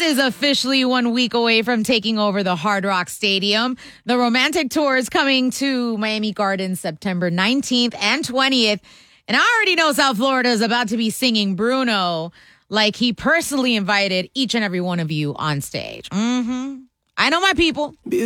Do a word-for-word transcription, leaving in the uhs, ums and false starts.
is officially one week away from taking over the Hard Rock Stadium. The Romantic Tour is coming to Miami Gardens September nineteenth and twentieth. And I already know South Florida is about to be singing Bruno like he personally invited each and every one of you on stage. Mm-hmm. I know my people.